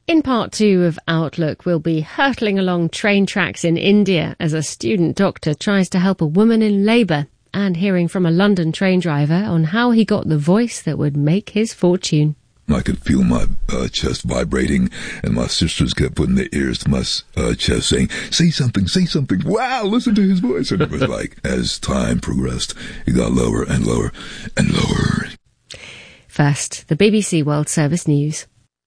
In part 2 of Outlook, we'll be hurtling along train tracks in India as a student doctor tries to help a woman in labour, and hearing from a London train driver on how he got the voice that would make his fortune. I could feel my chest vibrating, and my sisters kept putting their ears to my chest saying, say something, wow, listen to his voice. And it was like, as time progressed, it got lower and lower and lower. First, the BBC World Service News.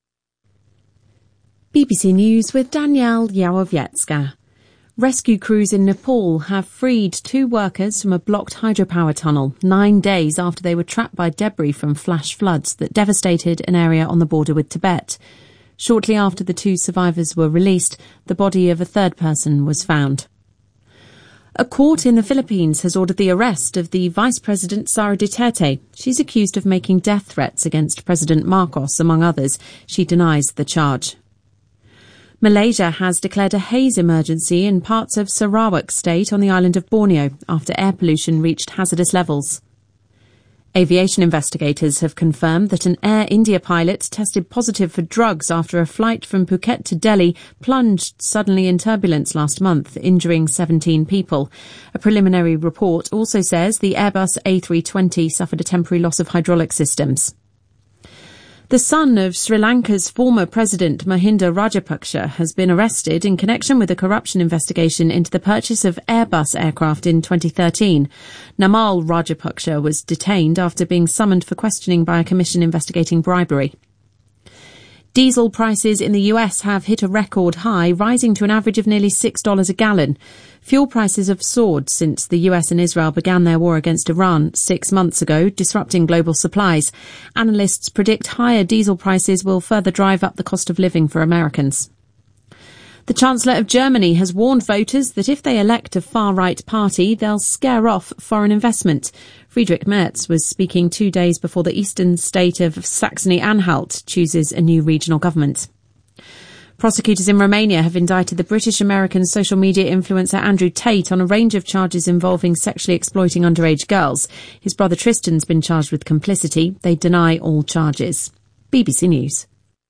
BBC News with Danielle Yawowiecka. Rescue crews in Nepal have freed 2 workers from a blocked hydropower tunnel 9 days after they were trapped by debris from flash floods that devastated an area on the border with Tibet. Shortly after the 2 survivors were released, the body of a 3rd person was found. A court in the Philippines has ordered the arrest of the Vice President Sara Duterte. She's accused of making death threats against President Marcos, among others. She denies the charge. Malaysia has declared a haze emergency in parts of Sarawak state on the island of Borneo after air pollution reached hazardous levels. Aviation investigators have confirmed that an Air India pilot tested positive for drugs after a flight from Phuket to Delhi plunged suddenly in turbulence last month, injuring 17 people. A preliminary report also says the Airbus A320 suffered a temporary loss of hydraulic systems. The son of Sri Lanka's former president, Mahinda Rajapaksa, has been arrested in connection with a corruption investigation into the purchase of Airbus aircraft in 2013. Namal Rajapaksa was detained after being summoned for questioning by a commission investigating bribery. Diesel prices in the US have hit a record high, rising to an average of nearly $6 a gallon. Fuel prices have soared since the US and Israel began their war against Iran 6 months ago, disrupting global supplies. Analysts predict higher diesel prices will further drive up the cost of living for Americans. The Chancellor of Germany has warned voters that if they elect a far-right party, they'll scare off foreign investment. Friedrich Merz was speaking 2 days before the eastern state of Saxony-Anhalt chooses a new regional government. Prosecutors in Romania have indicted the British-American social media influencer Andrew Tate on a range of charges involving sexually exploiting underage girls. His brother Tristan's been charged with complicity. They deny all charges. BBC News.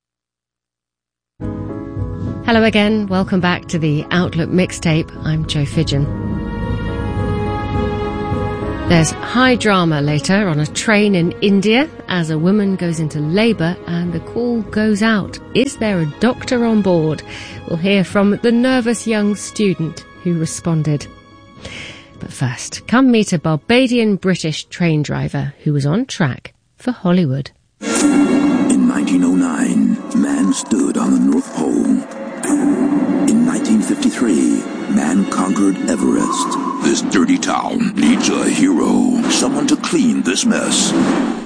Hello again, welcome back to the Outlook Mixtape. I'm Jo Fidgen. There's high drama later on a train in India as a woman goes into labour and the call goes out. Is there a doctor on board? We'll hear from the nervous young student who responded. But first, come meet a Barbadian-British train driver who was on track for Hollywood. In 1909, man stood on the North Pole. In 1953, man conquered Everest. This dirty town needs a hero, someone to clean this mess.